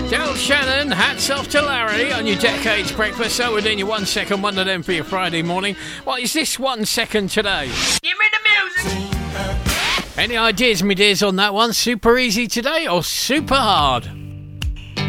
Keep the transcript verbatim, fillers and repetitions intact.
Del Shannon, hats off to Larry on your Decades Breakfast. So we're doing your one second one of them for your Friday morning. What is this one second today? Give me the music. Any ideas, me dears, on that one? Super easy today or super hard?